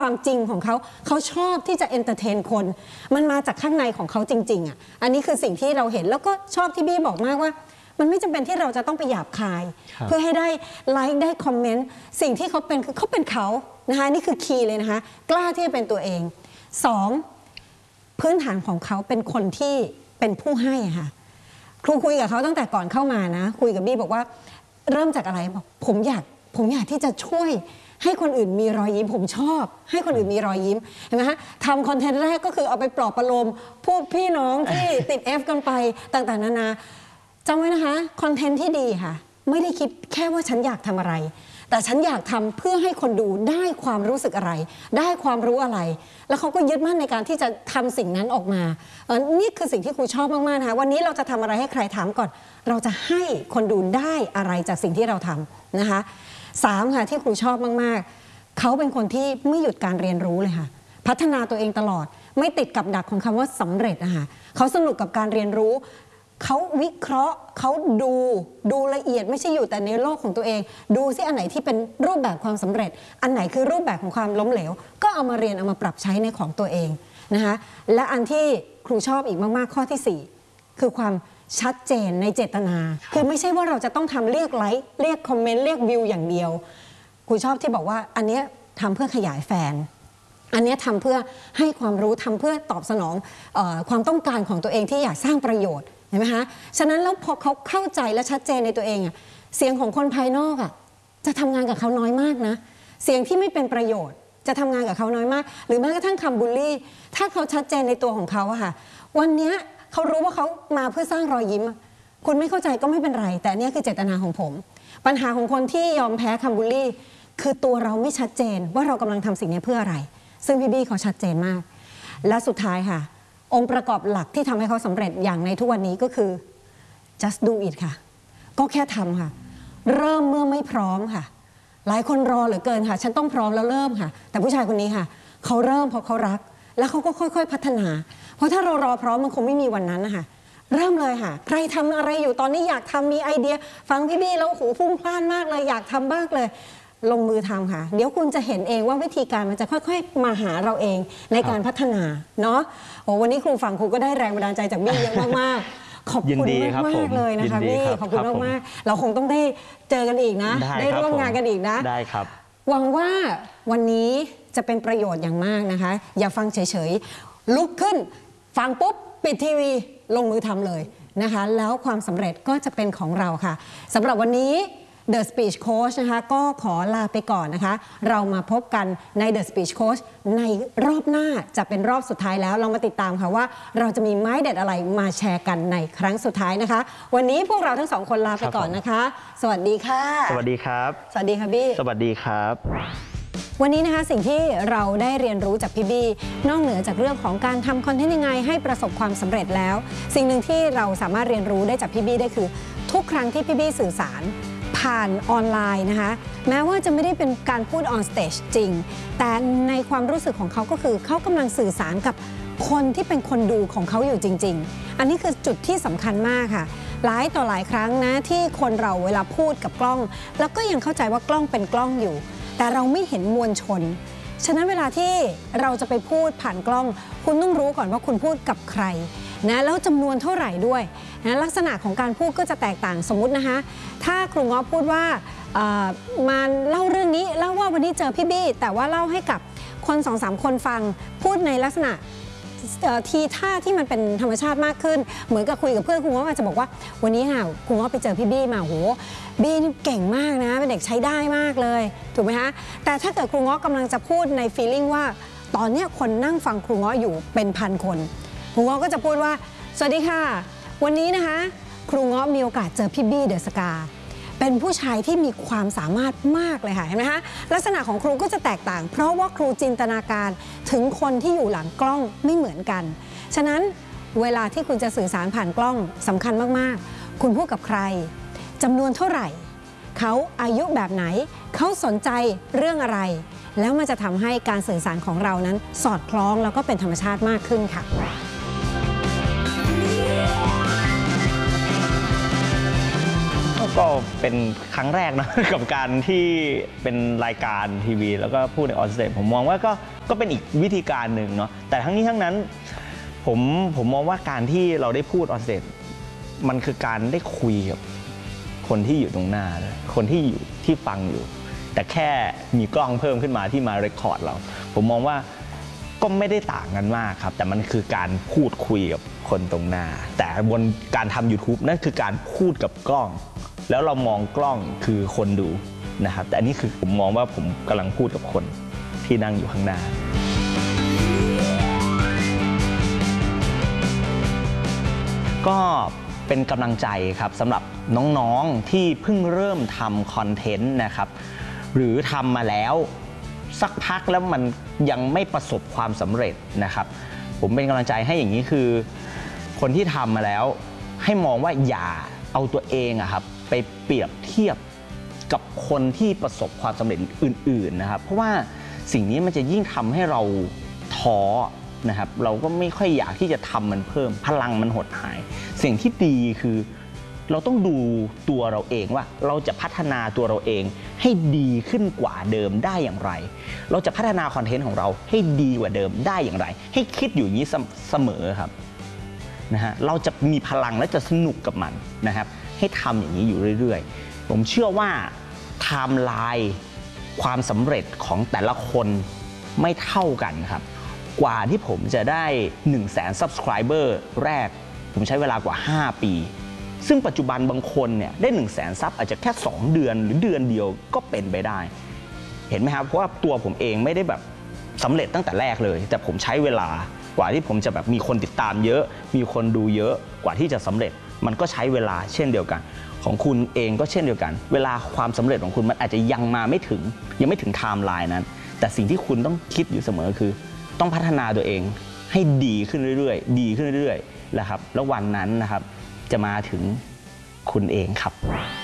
ความจริงของเขาชอบที่จะเอนเตอร์เทนคนมันมาจากข้างในของเขาจริงๆอ่ะอันนี้คือสิ่งที่เราเห็นแล้วก็ชอบที่บี้บอกมากว่ามันไม่จำเป็นที่เราจะต้องไปหยาบคายเพื่อให้ได้ไลค์ได้คอมเมนต์สิ่งที่เขาเป็นคือเขาเป็นเขานะคะนี่คือคีย์เลยนะคะกล้าที่จะเป็นตัวเอง2พื้นฐานของเขาเป็นคนที่เป็นผู้ให้ค่ะครูคุยกับเขาตั้งแต่ก่อนเข้ามานะคุยกับบี้บอกว่าเริ่มจากอะไรบอกผมอยากที่จะช่วยให้คนอื่นมีรอยยิ้มผมชอบให้คนอื่นมีรอยยิ้มเห็นไหมฮะทำคอนเทนต์แรกก็คือเอาไปปลอบประโลมพวกพี่น้องที่ติด F กันไปต่างๆนานาจำไว้นะคะคอนเทนต์ที่ดีค่ะไม่ได้คิดแค่ว่าฉันอยากทำอะไรแต่ฉันอยากทำเพื่อให้คนดูได้ความรู้สึกอะไรได้ความรู้อะไรแล้วเขาก็ยึดมั่นในการที่จะทำสิ่งนั้นออกมานี่คือสิ่งที่ครูชอบมากๆนะคะวันนี้เราจะทำอะไรให้ใครถามก่อนเราจะให้คนดูได้อะไรจากสิ่งที่เราทำนะคะ3ค่ะที่ครูชอบมากๆเขาเป็นคนที่ไม่หยุดการเรียนรู้เลยค่ะพัฒนาตัวเองตลอดไม่ติดกับดักของคำว่าสำเร็จนะคะเขาสนุกกับการเรียนรู้เขาวิเคราะห์เขาดูละเอียดไม่ใช่อยู่แต่ในโลกของตัวเองดูซิอันไหนที่เป็นรูปแบบความสำเร็จอันไหนคือรูปแบบของความล้มเหลวก็เอามาเรียนเอามาปรับใช้ในของตัวเองนะคะและอันที่ครูชอบอีกมากๆข้อที่4คือความชัดเจนในเจตนาคือไม่ใช่ว่าเราจะต้องทำเรียกไลค์เรียกคอมเมนต์เรียกวิวอย่างเดียวครูชอบที่บอกว่าอันนี้ทำเพื่อขยายแฟนอันนี้ทำเพื่อให้ความรู้ทำเพื่อตอบสนองความต้องการของตัวเองที่อยากสร้างประโยชน์เห็นไหมคะฉะนั้นแล้วพอเขาเข้าใจและชัดเจนในตัวเองอ่ะเสียงของคนภายนอกอ่ะจะทำงานกับเขาน้อยมากนะเสียงที่ไม่เป็นประโยชน์จะทำงานกับเขาน้อยมากหรือแม้กระทั่งคำบูลลี่ถ้าเขาชัดเจนในตัวของเขาอะค่ะวันนี้เขารู้ว่าเขามาเพื่อสร้างรอยยิ้มคุณไม่เข้าใจก็ไม่เป็นไรแต่นี่คือเจตนาของผมปัญหาของคนที่ยอมแพ้คำบูลลี่คือตัวเราไม่ชัดเจนว่าเรากำลังทำสิ่งนี้เพื่ออะไรซึ่งพี่บี้เขาชัดเจนมากและสุดท้ายค่ะองค์ประกอบหลักที่ทำให้เขาสำเร็จอย่างในทุกวันนี้ก็คือ just do it ค่ะก็แค่ทำค่ะเริ่มเมื่อไม่พร้อมค่ะหลายคนรอเหลือเกินค่ะฉันต้องพร้อมแล้วเริ่มค่ะแต่ผู้ชายคนนี้ค่ะเขาเริ่มเพราะเขารักแล้วเขาก็ค่อยๆพัฒนาเพราะถ้าเรารอพร้อมมันคงไม่มีวันนั้นนะคะเริ่มเลยค่ะใครทำอะไรอยู่ตอนนี้อยากทำมีไอเดียฟังพี่บี้แล้วหูพุ่งพล่านมากเลยอยากทำบ้างเลยลงมือทำค่ะเดี๋ยวคุณจะเห็นเองว่าวิธีการมันจะค่อยๆมาหาเราเองในการพัฒนาเนาะโอ้วันนี้ครูฟังครูก็ได้แรงบันดาลใจจากบี้เยอะมากๆขอบคุณมากๆเลยนะคะบี้ขอบคุณมากๆเราคงต้องได้เจอกันอีกนะได้ร่วมงานกันอีกนะได้ครับหวังว่าวันนี้จะเป็นประโยชน์อย่างมากนะคะอย่าฟังเฉยๆลุกขึ้นฟังปุ๊บปิดทีวีลงมือทำเลยนะคะแล้วความสำเร็จก็จะเป็นของเราค่ะสำหรับวันนี้ The Speech Coach นะคะก็ขอลาไปก่อนนะคะเรามาพบกันใน The Speech Coach ในรอบหน้าจะเป็นรอบสุดท้ายแล้วเรามาติดตามค่ะว่าเราจะมีไม้เด็ดอะไรมาแชร์กันในครั้งสุดท้ายนะคะวันนี้พวกเราทั้งสองคนลาไปก่อนนะคะสวัสดีค่ะสวัสดีครับสวัสดีค่ะบี้สวัสดีครับวันนี้นะคะสิ่งที่เราได้เรียนรู้จากพี่บี้นอกเหนือจากเรื่องของการทำคอนเทนต์ยังไงให้ประสบความสำเร็จแล้วสิ่งหนึ่งที่เราสามารถเรียนรู้ได้จากพี่บี้ได้คือทุกครั้งที่พี่บี้สื่อสารผ่านออนไลน์นะคะแม้ว่าจะไม่ได้เป็นการพูดออนสเตจจริงแต่ในความรู้สึกของเขาก็คือเขากำลังสื่อสารกับคนที่เป็นคนดูของเขาอยู่จริงๆอันนี้คือจุดที่สำคัญมากค่ะหลายต่อหลายครั้งนะที่คนเราเวลาพูดกับกล้องแล้วก็ยังเข้าใจว่ากล้องเป็นกล้องอยู่แต่เราไม่เห็นมวลชนฉะนั้นเวลาที่เราจะไปพูดผ่านกล้องคุณต้องรู้ก่อนว่าคุณพูดกับใครนะแล้วจำนวนเท่าไหร่ด้วยนะลักษณะของการพูดก็จะแตกต่างสมมุตินะคะถ้าครูง้อพูดว่ามาเล่าเรื่องนี้เล่าว่าวันนี้เจอพี่บี้แต่ว่าเล่าให้กับคน 2-3 คนฟังพูดในลักษณะทีท่าที่มันเป็นธรรมชาติมากขึ้นเหมือนกับคุยกับเพื่อนครูง้ออาจจะบอกว่าวันนี้ค่ะครูง้อไปเจอพี่บี้มาโหบี้นี่เก่งมากนะเป็นเด็กใช้ได้มากเลยถูกไหมคะแต่ถ้าเกิดครูง้อกำลังจะพูดในฟีลลิ่งว่าตอนนี้คนนั่งฟังครูง้ออยู่เป็นพันคนครูง้อก็จะพูดว่าสวัสดีค่ะวันนี้นะคะครูง้อมีโอกาสเจอพี่บี้เดอะสกาเป็นผู้ชายที่มีความสามารถมากเลยค่ะเห็นไหมคะลักษณะของครูก็จะแตกต่างเพราะว่าครูจินตนาการถึงคนที่อยู่หลังกล้องไม่เหมือนกันฉะนั้นเวลาที่คุณจะสื่อสารผ่านกล้องสำคัญมากๆคุณพูดกับใครจำนวนเท่าไหร่เขาอายุแบบไหนเขาสนใจเรื่องอะไรแล้วมันจะทำให้การสื่อสารของเรานั้นสอดคล้องแล้วก็เป็นธรรมชาติมากขึ้นค่ะโอก็เป็นครั้งแรกนะ กับการที่เป็นรายการทีวีแล้วก็พูดในออนสเตจผมมองว่าก็เป็นอีกวิธีการหนึ่งเนาะแต่ทั้งนี้ทั้งนั้นผมมองว่าการที่เราได้พูดออนสเตจมันคือการได้คุยกับคนที่อยู่ตรงหน้าเลยคนที่อยู่ที่ฟังอยู่แต่แค่มีกล้องเพิ่มขึ้นมาที่มาเรคคอร์ดเราผมมองว่าก็ไม่ได้ต่างกันมากครับแต่มันคือการพูดคุยกับคนตรงหน้าแต่บนการทำ YouTube นั่นคือการพูดกับกล้องแล้วเรามองกล้องคือคนดูนะครับแต่อันนี้คือผมมองว่าผมกำลังพูดกับคนที่นั่งอยู่ข้างหน้าก็เป็นกำลังใจครับสำหรับน้องๆที่เพิ่งเริ่มทำคอนเทนต์นะครับหรือทำมาแล้วสักพักแล้วมันยังไม่ประสบความสำเร็จนะครับผมเป็นกำลังใจให้อย่างนี้คือคนที่ทำมาแล้วให้มองว่าอย่าเอาตัวเองอะครับไปเปรียบเทียบกับคนที่ประสบความสำเร็จอื่นๆนะครับเพราะว่าสิ่งนี้มันจะยิ่งทำให้เราท้อนะครับเราก็ไม่ค่อยอยากที่จะทำมันเพิ่มพลังมันหดหายสิ่งที่ดีคือเราต้องดูตัวเราเองว่าเราจะพัฒนาตัวเราเองให้ดีขึ้นกว่าเดิมได้อย่างไรเราจะพัฒนาคอนเทนต์ของเราให้ดีกว่าเดิมได้อย่างไรให้คิดอยู่อย่างนี้เสมอครับนะฮะเราจะมีพลังและจะสนุกกับมันนะครับให้ทำอย่างนี้อยู่เรื่อยๆผมเชื่อว่าไทม์ไลน์ความสำเร็จของแต่ละคนไม่เท่ากันครับกว่าที่ผมจะได้ 100,000 Subscriber แรกผมใช้เวลากว่า5 ปีซึ่งปัจจุบันบางคนเนี่ยได้ 100,000 ซับอาจจะแค่2 เดือนหรือเดือนเดียวก็เป็นไปได้เห็นไหมครับเพราะว่าตัวผมเองไม่ได้แบบสำเร็จตั้งแต่แรกเลยแต่ผมใช้เวลากว่าที่ผมจะแบบมีคนติดตามเยอะมีคนดูเยอะกว่าที่จะสำเร็จมันก็ใช้เวลาเช่นเดียวกันของคุณเองก็เช่นเดียวกันเวลาความสำเร็จของคุณมันอาจจะยังมาไม่ถึงยังไม่ถึงไทม์ไลน์นั้นแต่สิ่งที่คุณต้องคิดอยู่เสมอคือต้องพัฒนาตัวเองให้ดีขึ้นเรื่อยๆดีขึ้นเรื่อยๆนะครับแล้ววันนั้นนะครับจะมาถึงคุณเองครับ